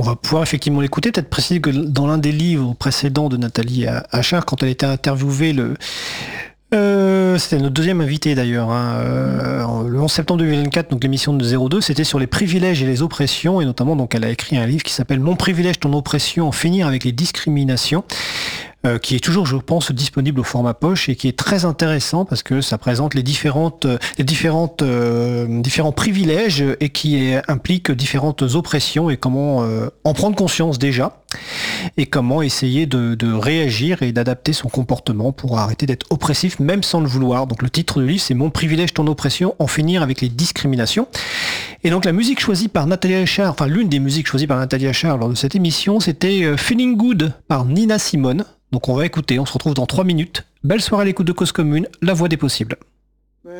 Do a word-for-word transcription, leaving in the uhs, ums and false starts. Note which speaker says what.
Speaker 1: va pouvoir effectivement l'écouter. Peut-être préciser que dans l'un des livres précédents de Nathalie Achard, quand elle était interviewée, le, euh, c'était notre deuxième invité d'ailleurs, hein, euh, le onze septembre deux mille vingt-quatre, donc l'émission de zéro deux, c'était sur les privilèges et les oppressions, et notamment donc elle a écrit un livre qui s'appelle Mon privilège, ton oppression, en finir avec les discriminations. Euh, qui est toujours, je pense, disponible au format poche et qui est très intéressant parce que ça présente les différentes, les différentes, euh, différents privilèges et qui est, implique différentes oppressions et comment euh, en prendre conscience déjà et comment essayer de, de réagir et d'adapter son comportement pour arrêter d'être oppressif même sans le vouloir. Donc le titre du livre, c'est Mon privilège, ton oppression, en finir avec les discriminations. Et donc la musique choisie par Nathalie Achard, enfin l'une des musiques choisies par Nathalie Achard lors de cette émission, c'était Feeling Good par Nina Simone. Donc on va écouter, on se retrouve dans trois minutes. Belle soirée à l'écoute de Cause Commune, la voix des possibles.